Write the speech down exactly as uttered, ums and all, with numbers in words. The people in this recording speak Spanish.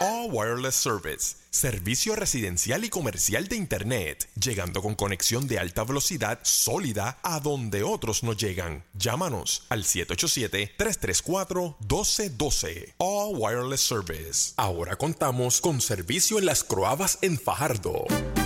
All Wireless Service, servicio residencial y comercial de Internet, llegando con conexión de alta velocidad sólida a donde otros no llegan. Llámanos al siete ocho siete, tres tres cuatro, uno dos uno dos. All Wireless Service. Ahora contamos con servicio en Las Croabas en Fajardo.